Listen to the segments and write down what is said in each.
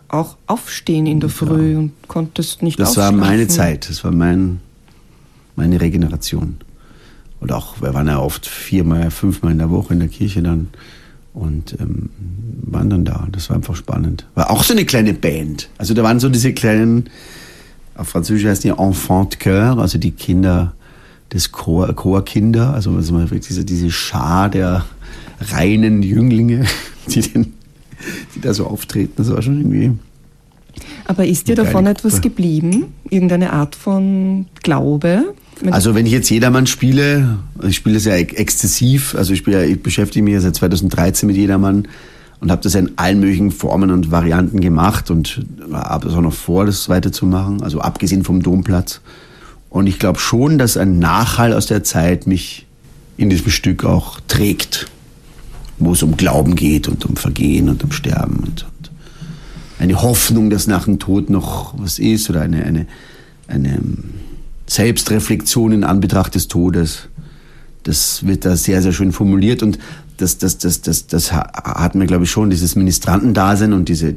auch aufstehen in der Früh und konntest nicht Das ausschlafen. war meine Zeit, das war meine Regeneration. Und auch, wir waren ja oft 4-mal, 5-mal in der Woche in der Kirche dann und waren dann da. Das war einfach spannend. War auch so eine kleine Band. Also da waren so diese kleinen, auf Französisch heißt die Enfants de Chœur, also die Kinder des Chorkinder, also wirklich diese Schar der reinen Jünglinge, die da so auftreten. Das war schon irgendwie... Aber ist dir davon etwas geblieben? Irgendeine Art von Glaube? Also wenn ich jetzt Jedermann spiele, ich spiele das ja exzessiv, also ich beschäftige mich ja seit 2013 mit Jedermann und habe das ja in allen möglichen Formen und Varianten gemacht und habe es auch noch vor, das weiterzumachen, also abgesehen vom Domplatz. Und ich glaube schon, dass ein Nachhall aus der Zeit mich in diesem Stück auch trägt, wo es um Glauben geht und um Vergehen und um Sterben und eine Hoffnung, dass nach dem Tod noch was ist oder eine Selbstreflexion in Anbetracht des Todes. Das wird da sehr, sehr schön formuliert und das hat mir, glaube ich, schon dieses Ministrantendasein und diese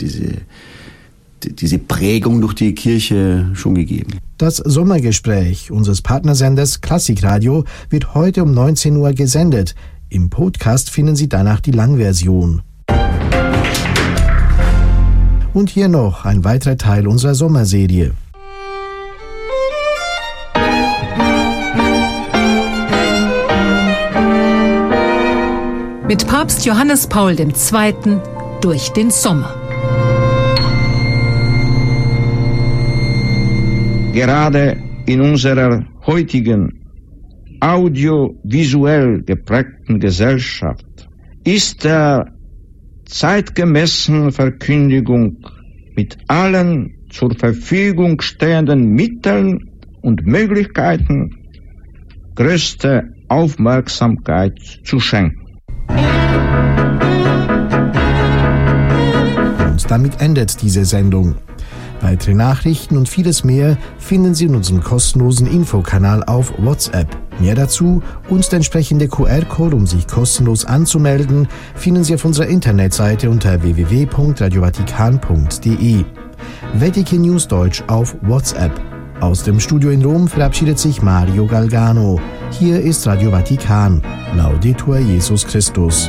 Prägung durch die Kirche schon gegeben. Das Sommergespräch unseres Partnersenders Klassikradio wird heute um 19 Uhr gesendet. Im Podcast finden Sie danach die Langversion. Und hier noch ein weiterer Teil unserer Sommerserie. Mit Papst Johannes Paul II. Durch den Sommer. Gerade in unserer heutigen audiovisuell geprägten Gesellschaft ist der zeitgemäßen Verkündigung mit allen zur Verfügung stehenden Mitteln und Möglichkeiten größte Aufmerksamkeit zu schenken. Und damit endet diese Sendung. Weitere Nachrichten und vieles mehr finden Sie in unserem kostenlosen Infokanal auf WhatsApp. Mehr dazu und der entsprechende QR-Code, um sich kostenlos anzumelden, finden Sie auf unserer Internetseite unter www.radiovatikan.de. Vatikan News Deutsch auf WhatsApp. Aus dem Studio in Rom verabschiedet sich Mario Galgano. Hier ist Radio Vatikan. Laudetur Jesus Christus.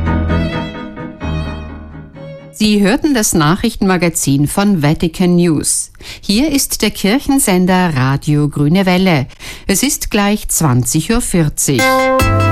Sie hörten das Nachrichtenmagazin von Vatikan News. Hier ist der Kirchensender Radio Grüne Welle. Es ist gleich 20:40 Uhr.